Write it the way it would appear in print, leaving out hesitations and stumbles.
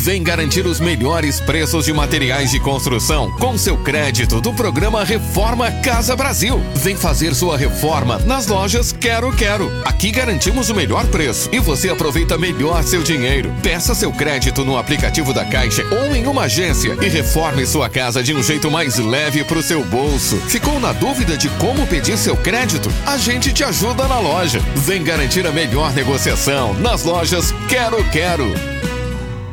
Vem garantir os melhores preços de materiais de construção com seu crédito do programa Reforma Casa Brasil. Vem fazer sua reforma nas lojas Quero Quero. Aqui garantimos o melhor preço e você aproveita melhor seu dinheiro. Peça seu crédito no aplicativo da Caixa ou em uma agência e reforme sua casa de um jeito mais leve pro seu bolso. Ficou na dúvida de como pedir seu crédito? A gente te ajuda na loja. Vem garantir a melhor negociação nas lojas Quero Quero.